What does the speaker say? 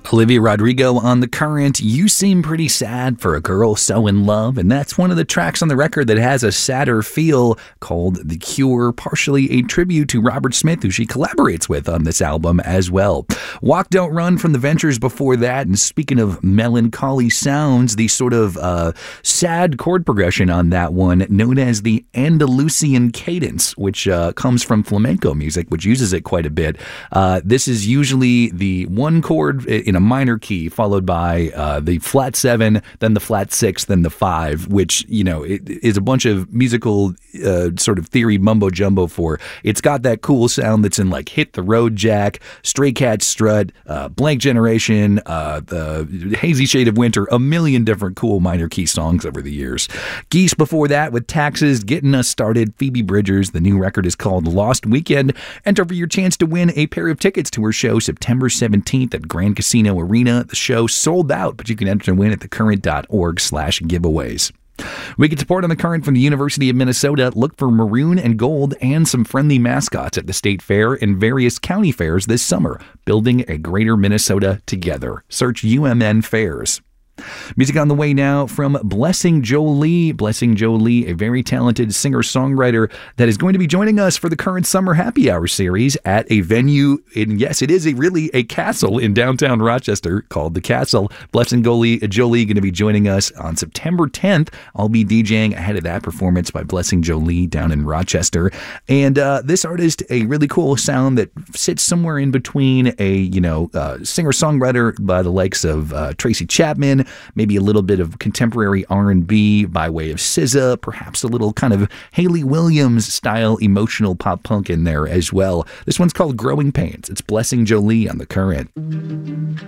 Olivia Rodrigo on The Current. You seem pretty sad for a girl so in love, and that's one of the tracks on the record that has a sadder feel, called The Cure, partially a tribute to Robert Smith, who she collaborates with on this album as well. Walk Don't Run from The Ventures before that, and speaking of melancholy sounds, the sort of sad chord progression on that one, known as the Andalusian cadence, which comes from flamenco music, which uses it quite a bit. This is usually the one chord in a minor key, followed by the flat 7, then the flat 6, then the 5, which, you know, it is a bunch of musical sort of theory mumbo jumbo for. It's got that cool sound that's in like Hit the Road Jack, Stray Cat Strut, Blank Generation, the Hazy Shade of Winter, a million different cool minor key songs over the years. Geese before that with Taxes, getting us started. Phoebe Bridgers, the new record is called Lost Weekend. Enter for your chance to win a pair of tickets to her show September 17th at Grand Casino Arena. The show sold out, but you can enter to win at thecurrent.org/giveaways. We get support on The Current from the University of Minnesota. Look for maroon and gold and some friendly mascots at the state fair and various county fairs this summer. Building a greater Minnesota together. Search UMN Fairs. Music on the way now from Blessing Jolie. Blessing Jolie, a very talented singer-songwriter that is going to be joining us for the Current Summer Happy Hour series at a venue in, yes, it is really a castle in downtown Rochester called The Castle. Blessing Jolie going to be joining us on September 10th. I'll be DJing ahead of that performance by Blessing Jolie down in Rochester. And this artist, a really cool sound that sits somewhere in between a, singer-songwriter by the likes of Tracy Chapman, maybe a little bit of contemporary R&B by way of SZA, perhaps a little kind of Hayley Williams style emotional pop punk in there as well. This one's called Growing Pains. It's Blessing Jolie on The Current.